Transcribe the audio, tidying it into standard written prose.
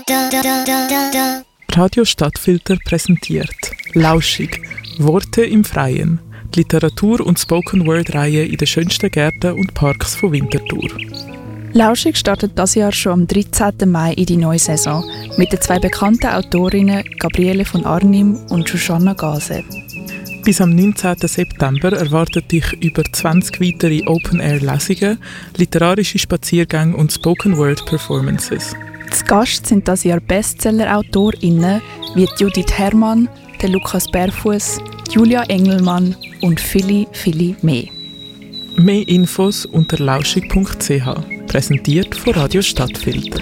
Radio Stadtfilter präsentiert «Lauschig. Worte im Freien». Die Literatur- und Spoken-Word-Reihe in den schönsten Gärten und Parks von Winterthur. «Lauschig» startet dieses Jahr schon am 13. Mai in die neue Saison mit den zwei bekannten Autorinnen Gabriele von Arnim und Shoshana Gase. Bis am 19. September erwartet dich über 20 weitere Open-Air-Lesungen, literarische Spaziergänge und Spoken-Word-Performances. Zu Gast sind dieses Jahr Bestseller-AutorInnen wie Judith Herrmann, der Lukas Berfuss, Julia Engelmann und viele, viele mehr. Mehr Infos unter lauschig.ch. Präsentiert von Radio Stadtfilter.